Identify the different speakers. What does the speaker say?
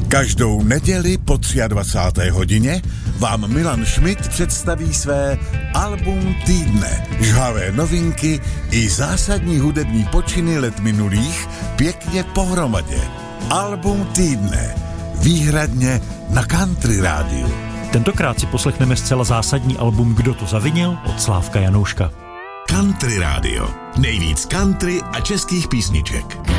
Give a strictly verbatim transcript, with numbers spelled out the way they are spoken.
Speaker 1: Každou neděli po dvacáté třetí hodině vám Milan Schmidt představí své album týdne. Žhavé novinky i zásadní hudební počiny let minulých pěkně pohromadě. Album týdne. Výhradně na Country rádiu.
Speaker 2: Tentokrát si poslechneme zcela zásadní album Kdo to zavinil od Slávka Janouška.
Speaker 1: Country rádio. Nejvíc country a českých písniček.